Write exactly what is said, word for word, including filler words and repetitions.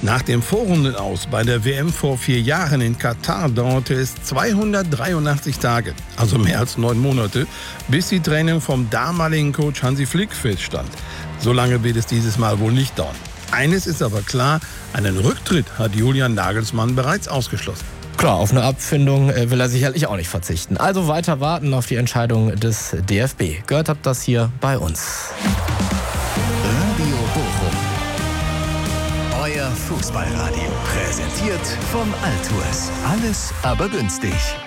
Nach dem Vorrundenaus bei der W M vor vier Jahren in Katar dauerte es zweihundertdreiundachtzig Tage, also mehr als neun Monate, bis die Trennung vom damaligen Coach Hansi Flick feststand. So lange wird es dieses Mal wohl nicht dauern. Eines ist aber klar, einen Rücktritt hat Julian Nagelsmann bereits ausgeschlossen. Klar, auf eine Abfindung will er sicherlich auch nicht verzichten. Also weiter warten auf die Entscheidung des D F B. Gehört habt das hier bei uns. Radio Bochum. Euer Fußballradio. Präsentiert vom Altours. Alles aber günstig.